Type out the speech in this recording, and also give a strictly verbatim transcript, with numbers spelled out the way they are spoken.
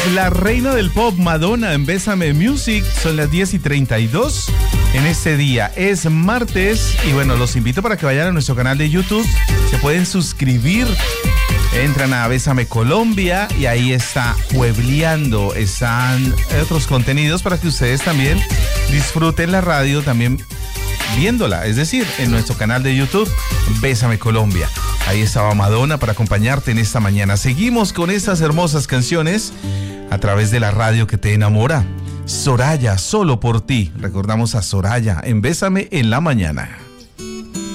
La reina del pop, Madonna, en Bésame Music. Son las diez y treinta y dos en este día. Es martes y bueno, los invito para que vayan a nuestro canal de YouTube. Se pueden suscribir. Entran a Bésame Colombia y ahí está Puebleando. Están otros contenidos para que ustedes también disfruten la radio también viéndola. Es decir, en nuestro canal de YouTube, Bésame Colombia. Ahí estaba Madonna para acompañarte en esta mañana. Seguimos con estas hermosas canciones a través de la radio que te enamora. Soraya, solo por ti. Recordamos a Soraya en Bésame en la mañana.